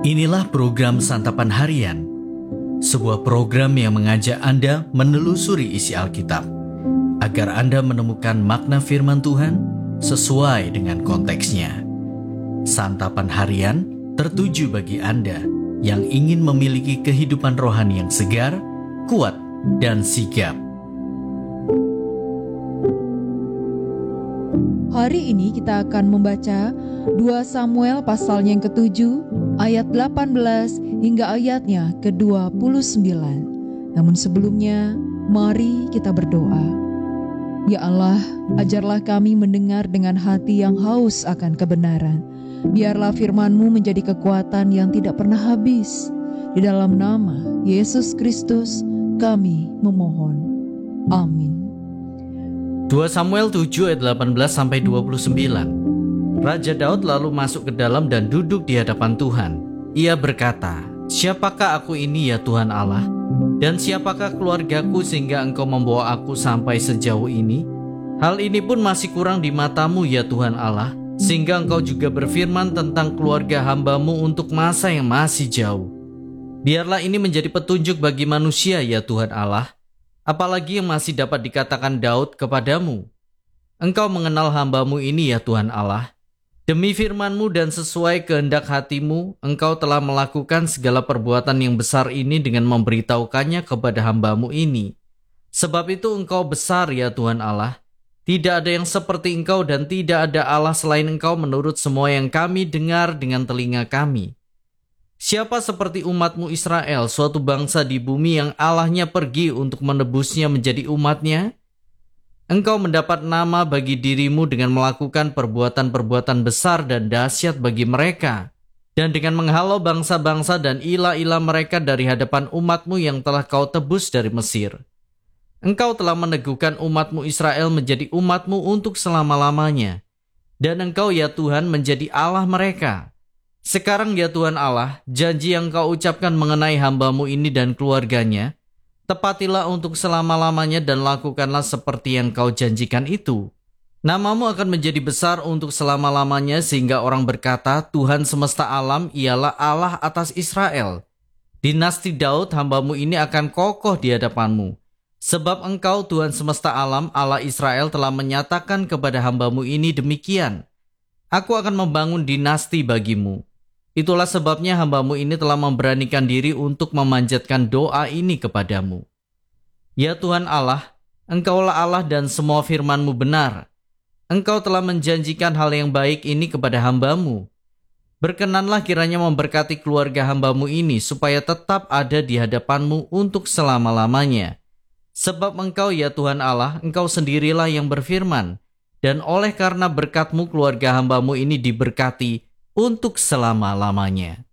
Inilah program Santapan Harian, sebuah program yang mengajak Anda menelusuri isi Alkitab, agar Anda menemukan makna firman Tuhan sesuai dengan konteksnya. Santapan Harian tertuju bagi Anda yang ingin memiliki kehidupan rohani yang segar, kuat, dan sigap. Hari ini kita akan membaca 2 Samuel pasalnya yang ke-7, ayat 18 hingga ayatnya ke-29. Namun sebelumnya, mari kita berdoa. Ya Allah, ajarlah kami mendengar dengan hati yang haus akan kebenaran. Biarlah firman-Mu menjadi kekuatan yang tidak pernah habis. Di dalam nama Yesus Kristus kami memohon. Amin. 2 Samuel 7 ayat 18-29. Raja Daud lalu masuk ke dalam dan duduk di hadapan Tuhan. Ia berkata, "Siapakah aku ini ya Tuhan Allah? Dan siapakah keluargaku sehingga Engkau membawa aku sampai sejauh ini? Hal ini pun masih kurang di mata-Mu ya Tuhan Allah, sehingga Engkau juga berfirman tentang keluarga hamba-Mu untuk masa yang masih jauh. Biarlah ini menjadi petunjuk bagi manusia ya Tuhan Allah, apalagi yang masih dapat dikatakan Daud kepadamu. Engkau mengenal hamba-Mu ini ya Tuhan Allah. Demi firman-Mu dan sesuai kehendak hati-Mu, Engkau telah melakukan segala perbuatan yang besar ini dengan memberitahukannya kepada hamba-Mu ini. Sebab itu Engkau besar ya Tuhan Allah. Tidak ada yang seperti Engkau dan tidak ada Allah selain Engkau menurut semua yang kami dengar dengan telinga kami. Siapa seperti umat-Mu Israel, suatu bangsa di bumi yang Allahnya pergi untuk menebusnya menjadi umat-Nya? Engkau mendapat nama bagi diri-Mu dengan melakukan perbuatan-perbuatan besar dan dahsyat bagi mereka, dan dengan menghalau bangsa-bangsa dan ilah-ilah mereka dari hadapan umat-Mu yang telah Kau tebus dari Mesir. Engkau telah meneguhkan umat-Mu Israel menjadi umat-Mu untuk selama-lamanya, dan Engkau ya Tuhan menjadi Allah mereka. Sekarang ya Tuhan Allah, janji yang Kau ucapkan mengenai hamba-Mu ini dan keluarganya, tepatilah untuk selama-lamanya dan lakukanlah seperti yang Kau janjikan itu. Nama-Mu akan menjadi besar untuk selama-lamanya sehingga orang berkata, Tuhan semesta alam ialah Allah atas Israel. Dinasti Daud hamba-Mu ini akan kokoh di hadapan-Mu. Sebab Engkau Tuhan semesta alam, Allah Israel telah menyatakan kepada hamba-Mu ini demikian. Aku akan membangun dinasti bagi-Mu. Itulah sebabnya hamba-Mu ini telah memberanikan diri untuk memanjatkan doa ini kepadamu. Ya Tuhan Allah, Engkaulah Allah dan semua firman-Mu benar. Engkau telah menjanjikan hal yang baik ini kepada hamba-Mu. Berkenanlah kiranya memberkati keluarga hamba-Mu ini supaya tetap ada di hadapan-Mu untuk selama-lamanya. Sebab Engkau ya Tuhan Allah, Engkau sendirilah yang berfirman. Dan oleh karena berkat-Mu keluarga hamba-Mu ini diberkati untuk selama-lamanya."